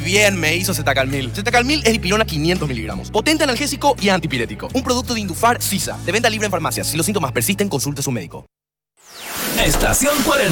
bien me hizo Zetacalmil. Zetacalmil es dipirona 500 miligramos. Potente analgésico y antipirético. Un producto de Indufar Sisa. De venta libre en farmacias. Si los síntomas persisten, consulte a su médico. Estación 40.